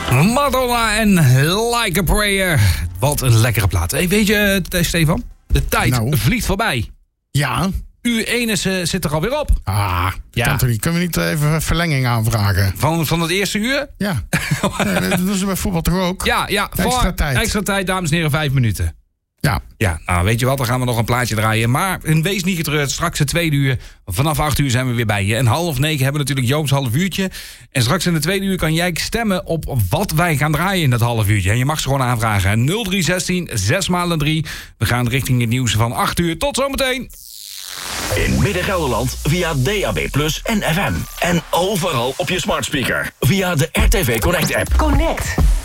Madonna en Like a Prayer. Wat een lekkere plaat. Hey, weet je, Stefan? De tijd vliegt voorbij. Ja. Uur 1 zit er alweer op. Kan toch niet? Kunnen we niet even verlenging aanvragen? Van het eerste uur? Ja. Dat doen ze bij voetbal toch ook? Ja. Extra tijd. Extra tijd, dames en heren, 5 minuten. Ja, nou weet je wat, dan gaan we nog een plaatje draaien. Maar wees niet getreurd, straks het tweede uur. Vanaf 8 uur zijn we weer bij je. En 8:30 hebben we natuurlijk Joop's half uurtje. En straks in het tweede uur kan jij stemmen op wat wij gaan draaien in dat half uurtje. En je mag ze gewoon aanvragen. 0316 6x3. We gaan richting het nieuws van 8 uur. Tot zometeen. In Midden-Gelderland via DAB+ en FM. En overal op je smart speaker via de RTV Connect app. Connect.